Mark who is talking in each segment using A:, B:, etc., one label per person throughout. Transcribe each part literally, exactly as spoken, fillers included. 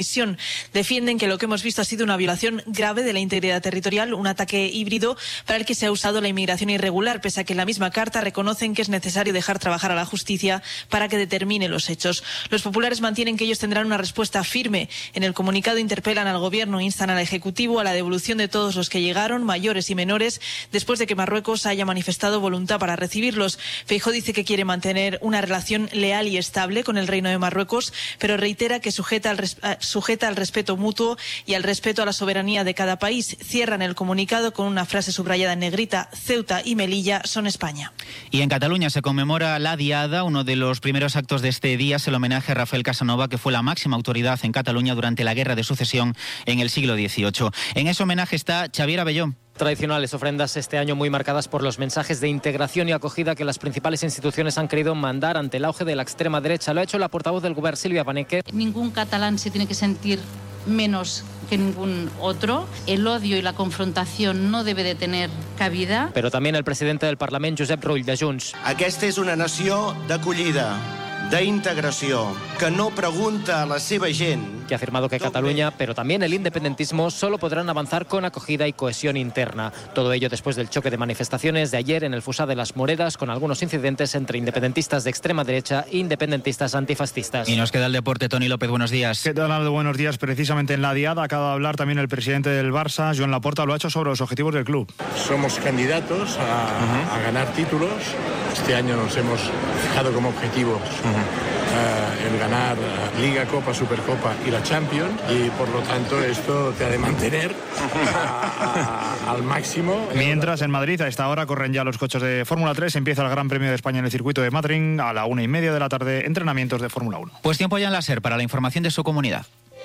A: Defienden que lo que hemos visto ha sido una violación grave de la integridad territorial, un ataque híbrido para el que se ha usado la inmigración irregular, pese a que en la misma carta reconocen que es necesario dejar trabajar a la justicia para que determine los hechos. Los populares mantienen que ellos tendrán una respuesta firme. En el comunicado interpelan al Gobierno e instan al Ejecutivo a la devolución de todos los que llegaron, mayores y menores, después de que Marruecos haya manifestado voluntad para recibirlos. Feijóo dice que quiere mantener una relación leal y estable con el Reino de Marruecos, pero reitera que sujeta al res- sujeta al respeto mutuo y al respeto a la soberanía de cada país. Cierran el comunicado con una frase subrayada en negrita: Ceuta y Melilla son España.
B: Y en Cataluña se conmemora la Diada. Uno de los primeros actos de este día es el homenaje a Rafael Casanova, que fue la máxima autoridad en Cataluña durante la Guerra de Sucesión en el siglo dieciocho. En ese homenaje está Xavier Abelló.
C: Tradicionales ofrendas este año muy marcadas por los mensajes de integración y acogida que las principales instituciones han querido mandar ante el auge de la extrema derecha. Lo ha hecho la portavoz del Gobierno, Sílvia Paneque.
D: Ningún catalán se tiene que sentir menos que ningún otro. El odio y la confrontación no debe de tener cabida.
C: Pero también el presidente del Parlamento, Josep Rull, de Junts.
E: Aquesta és una nació d'acollida, d'integració, que no pregunta a la seva gent.
C: Que ha afirmado que Cataluña, pero también el independentismo, solo podrán avanzar con acogida y cohesión interna. Todo ello después del choque de manifestaciones de ayer en el Fossar de las Moreras, con algunos incidentes entre independentistas de extrema derecha e independentistas antifascistas.
B: Y nos queda el deporte. Toni López, buenos días.
F: ¿Qué tal, Aldo? Buenos días. Precisamente en la Diada acaba de hablar también el presidente del Barça, Joan Laporta, lo ha hecho sobre los objetivos del club.
G: Somos candidatos a, uh-huh. a ganar títulos. Este año nos hemos fijado como objetivos uh-huh. uh, el ganar uh, Liga, Copa, Supercopa y la Champions, y por lo tanto esto te ha de mantener a, a, al máximo.
F: Mientras en Madrid a esta hora corren ya los coches de Fórmula tres, empieza el Gran Premio de España en el circuito de Madrid a la una y media de la tarde, entrenamientos de Fórmula uno.
B: Pues tiempo ya en la SER para la información de su comunidad.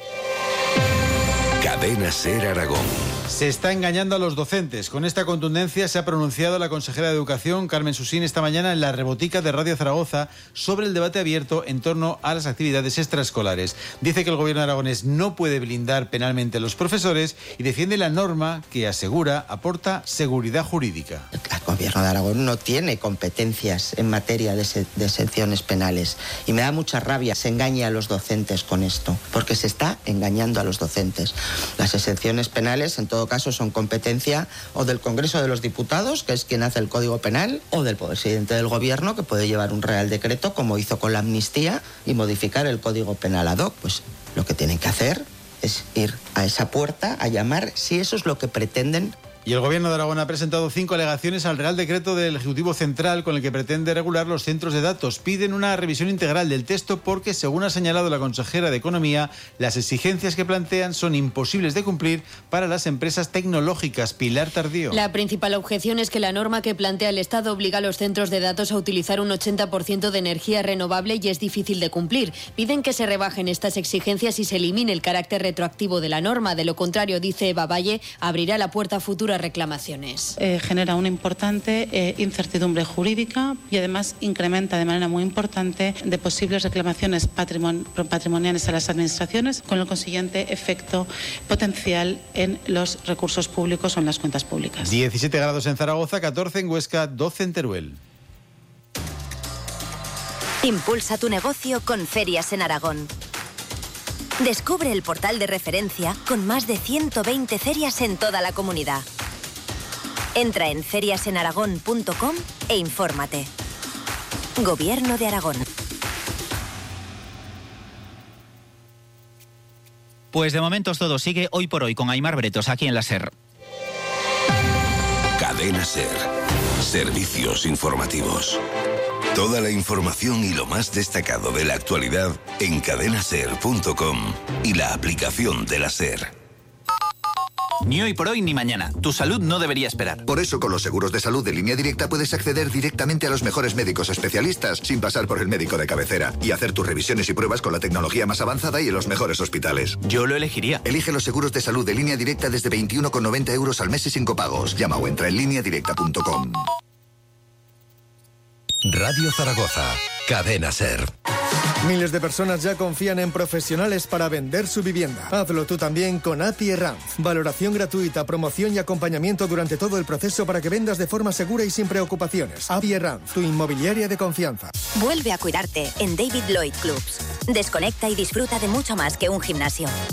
H: Cadena SER Aragón.
I: Se está engañando a los docentes. Con esta contundencia se ha pronunciado la consejera de Educación, Carmen Susín, esta mañana en la Rebotica de Radio Zaragoza sobre el debate abierto en torno a las actividades extraescolares. Dice que el gobierno aragonés no puede blindar penalmente a los profesores y defiende la norma que asegura aporta seguridad jurídica.
J: El gobierno de Aragón no tiene competencias en materia de, se, de sanciones penales y me da mucha rabia se engañe a los docentes con esto, porque se está engañando a los docentes. Las exenciones penales, en todo caso, son competencia o del Congreso de los Diputados, que es quien hace el Código Penal, o del presidente del Gobierno, que puede llevar un Real Decreto, como hizo con la amnistía, y modificar el Código Penal ad hoc. Pues lo que tienen que hacer es ir a esa puerta a llamar, si eso es lo que pretenden.
I: Y el Gobierno de Aragón ha presentado cinco alegaciones al Real Decreto del Ejecutivo Central con el que pretende regular los centros de datos. Piden una revisión integral del texto porque, según ha señalado la consejera de Economía, las exigencias que plantean son imposibles de cumplir para las empresas tecnológicas. Pilar Tardío.
K: La principal objeción es que la norma que plantea el Estado obliga a los centros de datos a utilizar un ochenta por ciento de energía renovable y es difícil de cumplir. Piden que se rebajen estas exigencias y se elimine el carácter retroactivo de la norma. De lo contrario, dice Eva Valle, abrirá la puerta a futuras reclamaciones.
L: Eh, genera una importante eh, incertidumbre jurídica y además incrementa de manera muy importante de posibles reclamaciones patrimon- patrimoniales a las administraciones, con el consiguiente efecto potencial en los recursos públicos o en las cuentas públicas.
I: diecisiete grados en Zaragoza, catorce en Huesca, doce en Teruel.
M: Impulsa tu negocio con Ferias en Aragón. Descubre el portal de referencia con más de ciento veinte ferias en toda la comunidad. Entra en ferias en aragón punto com e infórmate. Gobierno de Aragón.
B: Pues de momento todo sigue hoy por hoy con Aimar Bretos aquí en la SER.
H: Cadena SER. Servicios informativos. Toda la información y lo más destacado de la actualidad en cadena ser punto com y la aplicación de la SER.
N: Ni hoy por hoy ni mañana. Tu salud no debería esperar.
O: Por eso, con los seguros de salud de Línea Directa puedes acceder directamente a los mejores médicos especialistas sin pasar por el médico de cabecera y hacer tus revisiones y pruebas con la tecnología más avanzada y en los mejores hospitales.
N: Yo lo elegiría.
O: Elige los seguros de salud de Línea Directa desde veintiuno con noventa euros al mes y sin copagos. Llama o entra en línea directa punto com.
H: Radio Zaragoza. Cadena SER.
P: Miles de personas ya confían en profesionales para vender su vivienda. Hazlo tú también con A P I Herranz. Valoración gratuita, promoción y acompañamiento durante todo el proceso para que vendas de forma segura y sin preocupaciones. A P I Herranz, tu inmobiliaria de confianza.
M: Vuelve a cuidarte en David Lloyd Clubs. Desconecta y disfruta de mucho más que un gimnasio.